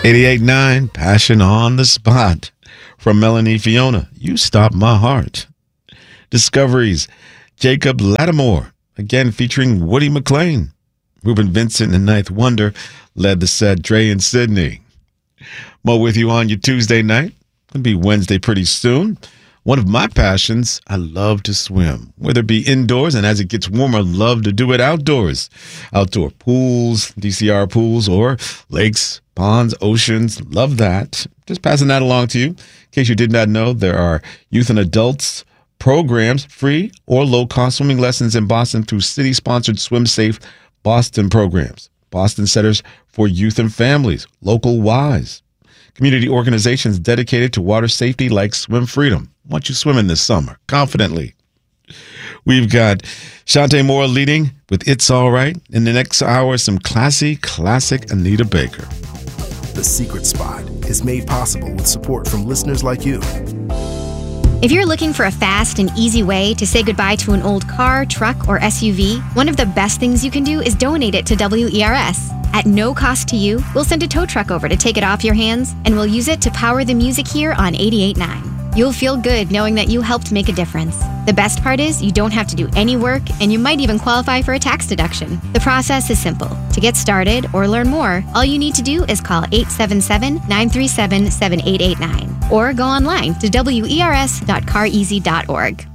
88.9 Passion on the Spot from Melanie Fiona. You Stop My Heart. Discoveries, Jacob Lattimore, again featuring Woody McLean. Reuben Vincent and Ninth Wonder led the set. Dre and Sydney. Mo with you on your Tuesday night. It'll be Wednesday pretty soon. One of my passions, I love to swim, whether it be indoors, and as it gets warmer, I love to do it outdoors. Outdoor pools, DCR pools, or lakes, ponds, oceans. Love that. Just passing that along to you. In case you did not know, there are youth and adults programs, free or low-cost swimming lessons in Boston through city-sponsored Swim Safe Boston programs. Boston Centers for Youth and Families, Local Wise. Community organizations dedicated to water safety like Swim Freedom. Want you swimming this summer confidently. We've got Shantae Moore leading with It's All Right. In the next hour, some classic Anita Baker. The Secret Spot is made possible with support from listeners like you. If you're looking for a fast and easy way to say goodbye to an old car, truck, or SUV, one of the best things you can do is donate it to WERS. At no cost to you, we'll send a tow truck over to take it off your hands, and we'll use it to power the music here on 88.9. You'll feel good knowing that you helped make a difference. The best part is you don't have to do any work, and you might even qualify for a tax deduction. The process is simple. To get started or learn more, all you need to do is call 877-937-7889 or go online to wers.careasy.org.